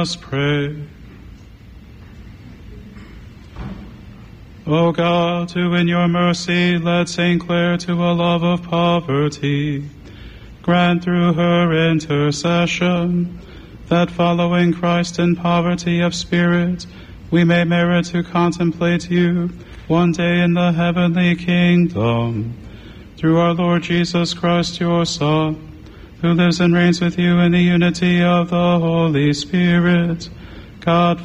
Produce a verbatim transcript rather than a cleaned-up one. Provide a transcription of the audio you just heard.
us pray. O God, who in your mercy led Saint Clare to a love of poverty, grant through her intercession that following Christ in poverty of spirit, we may merit to contemplate you one day in the heavenly kingdom. Through our Lord Jesus Christ, your Son, who lives and reigns with you in the unity of the Holy Spirit, God,